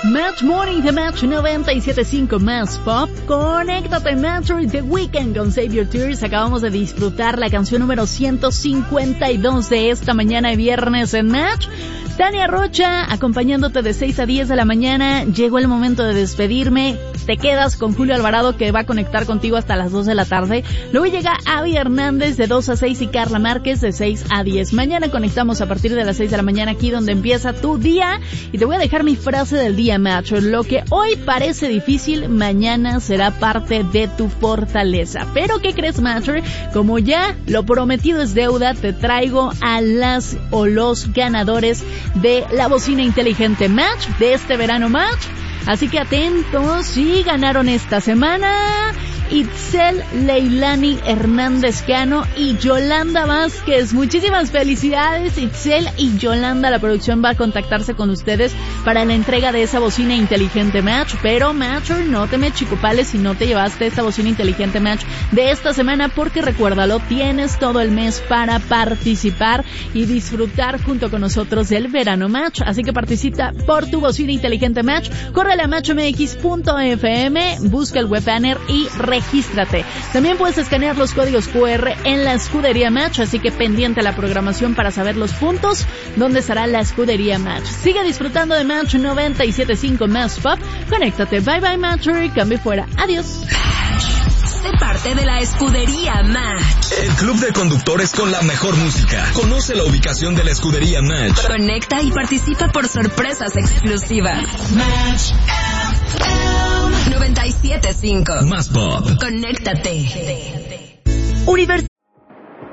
Match Morning de Match 97.5 Más Pop. Conéctate, Match The Weeknd con Save Your Tears. Acabamos de disfrutar la canción número 152 de esta mañana de viernes en Match. Tania Rocha, acompañándote de 6 a 10 de la mañana. Llegó el momento de despedirme. Te quedas con Julio Alvarado, que va a conectar contigo hasta las 2 de la tarde. Luego llega Avi Hernández de 2 a 6 y Carla Márquez de 6 a 10. Mañana conectamos a partir de las 6 de la mañana aquí donde empieza tu día. Y te voy a dejar mi frase del día, macho. Lo que hoy parece difícil, mañana será parte de tu fortaleza. Pero ¿qué crees, macho? Como ya lo prometido es deuda, te traigo a las o los ganadores de la bocina inteligente Match de este verano Match. Así que atentos, y ganaron esta semana Itzel Leilani Hernández Cano y Yolanda Vázquez. Muchísimas felicidades, Itzel y Yolanda. La producción va a contactarse con ustedes para la entrega de esa bocina inteligente Match. Pero Match, no te me chicopales si no te llevaste esta bocina inteligente Match de esta semana, porque recuérdalo, tienes todo el mes para participar y disfrutar junto con nosotros del verano Match. Así que participa por tu bocina inteligente Match. Córrele a matchmx.fm, busca el web banner y regístrate. También puedes escanear los códigos QR en la escudería Match, así que pendiente a la programación para saber los puntos donde estará la escudería Match. Sigue disfrutando de Match 97.5 Más Pop. Conéctate. Bye bye, Matcher. Cambio fuera. Adiós. Sé parte de la escudería Match. El club de conductores con la mejor música. Conoce la ubicación de la escudería Match. Conecta y participa por sorpresas exclusivas. Match 97.5 Más Pop. Conéctate. Universidad